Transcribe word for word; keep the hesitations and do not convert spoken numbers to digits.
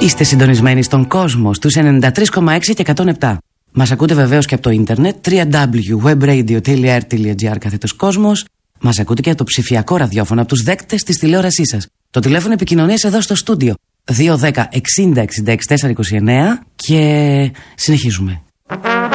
Είστε συντονισμένοι στον κόσμο στους ενενήντα τρία κόμμα έξι και εκατόν επτά. Μας ακούτε βεβαίως και από το ίντερνετ double-u double-u double-u τελεία web radio τελεία r τελεία g r καθέτος κόσμος. Μας ακούτε και από το ψηφιακό ραδιόφωνο, από τους δέκτες της τηλεόρασής σας. Το τηλέφωνο επικοινωνίας εδώ στο στούντιο δύο ένα μηδέν εξήντα εξήντα έξι τετρακόσια είκοσι εννέα και συνεχίζουμε.